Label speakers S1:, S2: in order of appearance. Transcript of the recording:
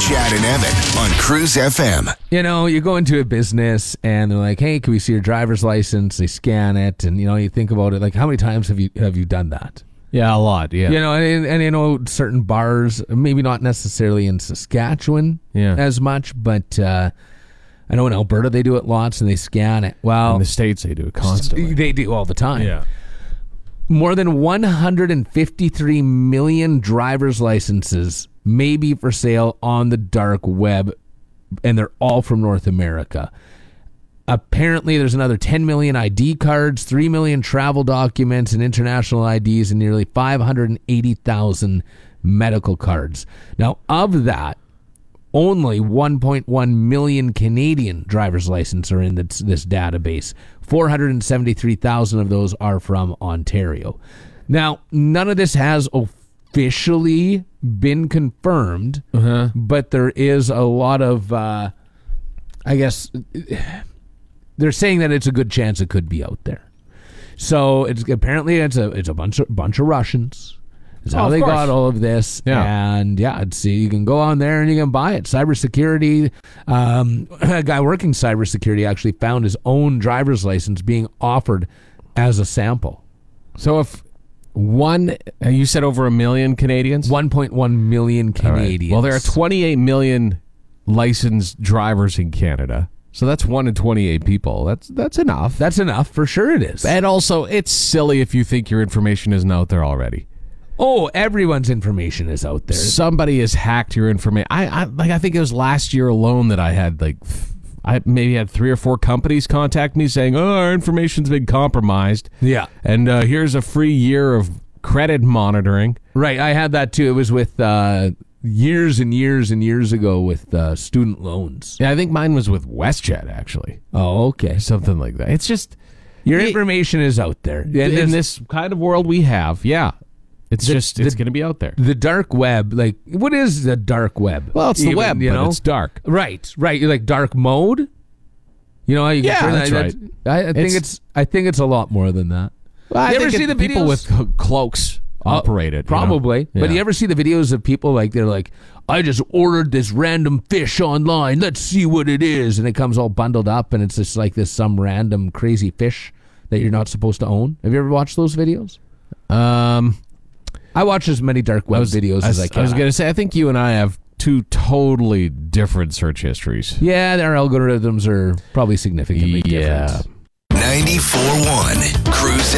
S1: Chad and Evan on Cruise FM.
S2: You know, you go into a business and they're like, hey, can we see your driver's license? They scan it. And, you know, you think about it, like, how many times have you done that?
S3: Yeah, a lot, yeah.
S2: You know, and you know, certain bars, maybe not necessarily in Saskatchewan as much, but I know in Alberta they do it lots and they scan it. Well,
S3: in the States they do it constantly.
S2: They do all the time.
S3: Yeah.
S2: More than 153 million driver's licenses may be for sale on the dark web, and they're all from North America. Apparently, there's another 10 million ID cards, 3 million travel documents and international IDs, and nearly 580,000 medical cards. Now, of that, only 1.1 million Canadian driver's licenses are in this database. 473,000 of those are from Ontario. Now, none of this has officially been confirmed, but there is a lot of, I guess, they're saying that it's a good chance it could be out there. So it's a bunch of Russians. That's how they got all of this.
S3: Yeah.
S2: And you can go on there and you can buy it. Cybersecurity, a guy working cybersecurity actually found his own driver's license being offered as a sample.
S3: So if you said over 1 million Canadians?
S2: 1.1 million Canadians.
S3: Right. Well, there are 28 million licensed drivers in Canada. So that's 1 in 28 people. That's enough.
S2: That's enough. For sure it is.
S3: And also, it's silly if you think your information isn't out there already.
S2: Oh, everyone's information is out there.
S3: Somebody has hacked your information. I think it was last year alone that I had I maybe had 3 or 4 companies contact me saying, "Oh, our information's been compromised."
S2: Yeah,
S3: and here's a free year of credit monitoring.
S2: Right, I had that too. It was with years and years and years ago with student loans.
S3: Yeah, I think mine was with WestJet actually.
S2: Oh, okay,
S3: something like that. It's just
S2: your information is out there
S3: in this kind of world we have. Yeah. It's going to be out there.
S2: The dark web, like, what is the dark web?
S3: Well, it's the web, but it's dark.
S2: Right. You're like dark mode. You know how you can turn
S3: that's right.
S2: I think it's a lot more than that.
S3: Well,
S2: you ever see the
S3: people
S2: videos?
S3: with cloaks operate it?
S2: Probably.
S3: You know?
S2: But you ever see the videos of people they're like, I just ordered this random fish online. Let's see what it is, and it comes all bundled up, and it's just like some random crazy fish that you're not supposed to own. Have you ever watched those videos? I watch as many dark web videos as I can.
S3: I was going to say, I think you and I have 2 totally different search histories.
S2: Yeah, their algorithms are probably significantly different.
S1: 94.1 Cruise